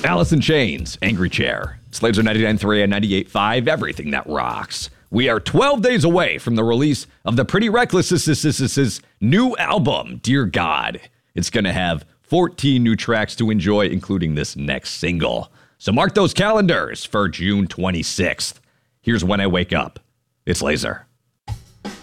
Alice in Chains, Angry Chair. It's Laser 99.3 and 98.5, everything that rocks. We are 12 days away from the release of the Pretty Reckless' new album, Dear God. It's going to have 14 new tracks to enjoy, including this next single. So mark those calendars for June 26th. Here's When I Wake Up. It's Laser.